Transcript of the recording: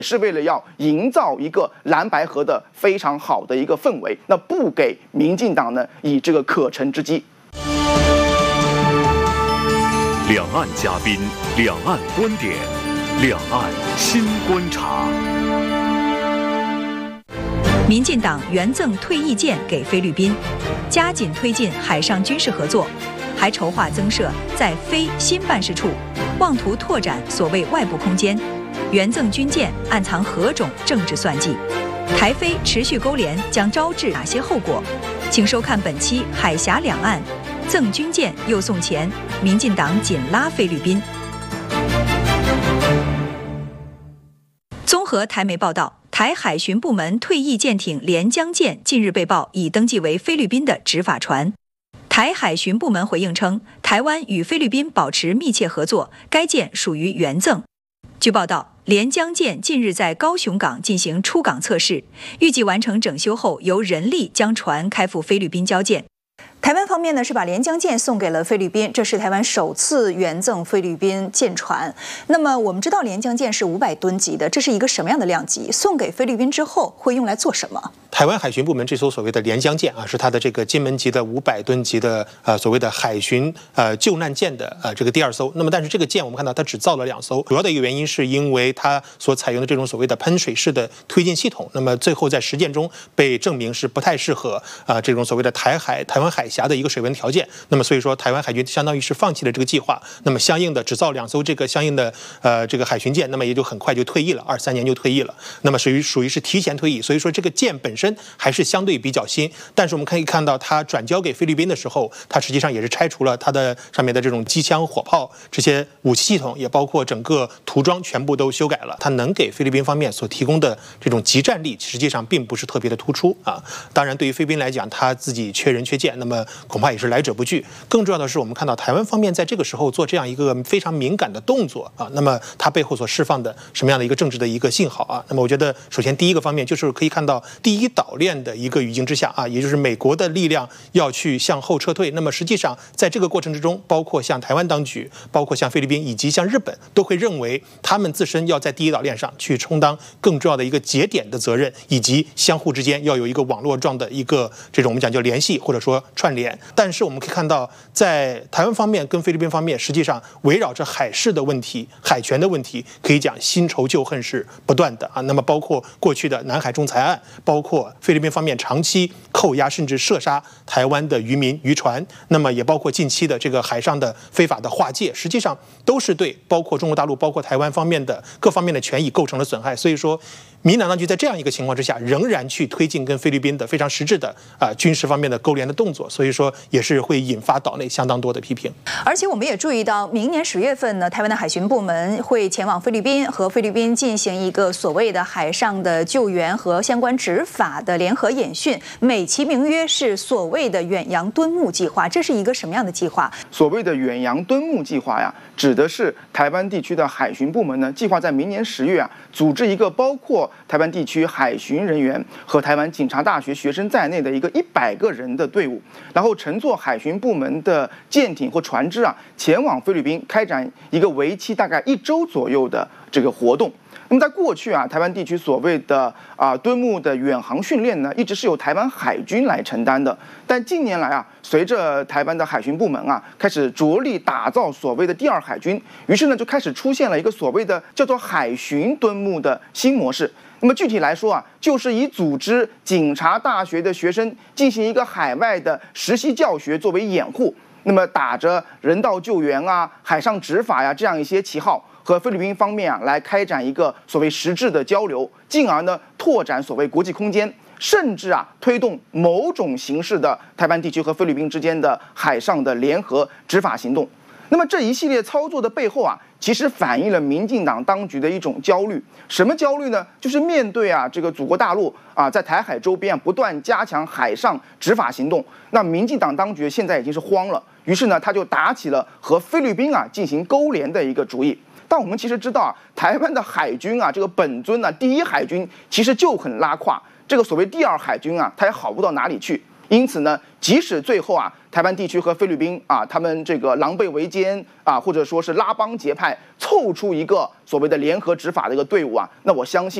是为了要营造一个蓝白合的非常好的一个氛围，那不给民进党呢以这个可乘之机。 两岸嘉宾，两岸观点，两岸新观察。 民进党援赠退役舰给菲律宾，加紧推进海上军事合作，还筹划增设在菲新办事处，妄图拓展所谓外部空间。援赠军舰暗藏何种政治算计？台菲持续勾连将招致哪些后果？请收看本期《海峡两岸》，赠军舰又送钱，民进党紧拉菲律宾。综合台媒报道，台海巡部门退役舰艇连江舰近日被曝已登记为菲律宾的执法船。台海巡部门回应称，台湾与菲律宾保持密切合作，该舰属于援赠。据报道，连江舰近日在高雄港进行出港测试，预计完成整修后，由人力将船开赴菲律宾交舰。台湾方面呢是把连江舰送给了菲律宾，这是台湾首次援赠菲律宾舰船。那么我们知道连江舰是500吨级的，这是一个什么样的量级？送给菲律宾之后会用来做什么？ 台湾海巡部门这艘所谓的连江舰是它的这个金门级的500吨级的所谓的海巡救难舰的这个第2艘。那么但是这个舰我们看到它只造了2艘，主要的一个原因是因为它所采用的这种所谓的喷水式的推进系统，那么最后在实践中被证明是不太适合这种所谓的台湾海峡的一个水文条件。那么所以说台湾海军相当于是放弃了这个计划，那么相应的只造2艘这个相应的这个海巡舰，那么也就很快就退役了，23年就退役了。那么属于是提前退役，所以说这个舰本身还是相对比较新。但是我们可以看到，它转交给菲律宾的时候，它实际上也是拆除了它的上面的这种机枪、火炮这些武器系统，也包括整个涂装全部都修改了。它能给菲律宾方面所提供的这种集战力，实际上并不是特别的突出啊。当然，对于菲律宾来讲，它自己缺人缺舰，那么恐怕也是来者不拒。更重要的是，我们看到台湾方面在这个时候做这样一个非常敏感的动作啊，那么它背后所释放的什么样的一个政治的一个信号啊？那么我觉得，首先第一个方面就是可以看到第一岛链的一个语境之下啊，也就是美国的力量要去向后撤退。那么实际上在这个过程之中，包括像台湾当局，包括像菲律宾以及像日本，都会认为他们自身要在第一岛链上去充当更重要的一个节点的责任，以及相互之间要有一个网络状的一个这种我们讲叫联系或者说串联。但是我们可以看到，在台湾方面跟菲律宾方面，实际上围绕着海事的问题、海权的问题，可以讲新仇旧恨是不断的啊。那么包括过去的南海仲裁案，包括菲律宾方面长期扣押甚至射杀台湾的渔民渔船，那么也包括近期的这个海上的非法的划界，实际上都是对包括中国大陆、包括台湾方面的各方面的权益构成了损害。所以说，民进党当局在这样一个情况之下，仍然去推进跟菲律宾的非常实质的军事方面的勾连的动作，所以说也是会引发岛内相当多的批评。 而且我们也注意到，明年10月份呢，台湾的海巡部门会前往菲律宾，和菲律宾进行一个所谓的海上的救援和相关执法的联合演训，美其名曰是所谓的远洋敦睦计划。这是一个什么样的计划？ 所谓的远洋敦睦计划呀，指的是台湾地区的海巡部门呢，计划在明年10月组织一个包括台湾地区海巡人员和台湾警察大学学生在内的一个100个人的队伍，然后乘坐海巡部门的舰艇或船只前往菲律宾开展一个为期大概1周左右的这个活动。那么在过去台湾地区所谓的敦睦的远航训练呢，一直是由台湾海军来承担的。但近年来随着台湾的海巡部门开始着力打造所谓的第2海军，于是呢就开始出现了一个所谓的叫做海巡敦睦的新模式。那么具体来说就是以组织警察大学的学生进行一个海外的实习教学作为掩护，那么打着人道救援海上执法这样一些旗号，和菲律宾方面来开展一个所谓实质的交流，进而呢拓展所谓国际空间，甚至推动某种形式的台湾地区和菲律宾之间的海上的联合执法行动。那么这一系列操作的背后其实反映了民进党当局的一种焦虑。什么焦虑呢？就是面对这个祖国大陆在台海周边不断加强海上执法行动，那民进党当局现在已经是慌了，于是呢他就打起了和菲律宾进行勾连的一个主意。但我们其实知道台湾的海军这个本尊第1海军其实就很拉胯，这个所谓第2海军它也好不到哪里去。 因此呢，即使最后台湾地区和菲律宾他们这个狼狈为奸或者说是拉帮结派，凑出一个所谓的联合执法的一个队伍那我相信。